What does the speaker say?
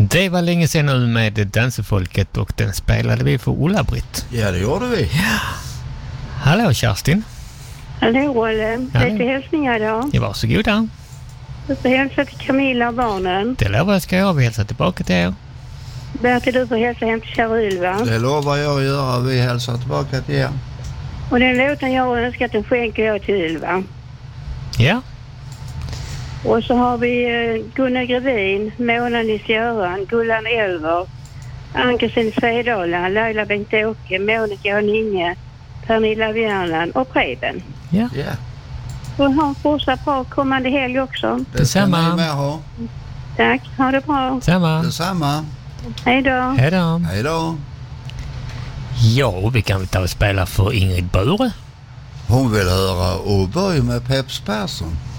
Det var länge sedan nu med Dansefolket och den spelade vi för Ulla-Britt. Ja, det gjorde vi. Ja. Hallå Kerstin. Hallå Olle. Lite hälsningar då. Ja, varsågoda. Du får hälsa till Camilla och barnen. Det lovar jag ska jag. Vi hälsar tillbaka till er. Bertil, du får hälsa hem till Kjell-Ylva. Det lovar jag att göra. Vi hälsar tillbaka till er. Och den låten jag önskat den skänker jag till Ylva. Ja. Och så har vi Gunnar Grevin, Mona Nils-Göran, Gullan Elver, Ann-Kristin Svedala, Laila Bengt-Åke, Monica och Ninge, Pernilla Wierland och Preben. Ja. Ja. Och ha en fortsatt bra kommande helg också. Detsamma. Ni med ha. Tack, ha det bra. Detsamma. Hej då. Hej då. Hej då. Ja, vi kan ta och spela för Ingrid Bure. Hon vill höra och börja med Peps Persson.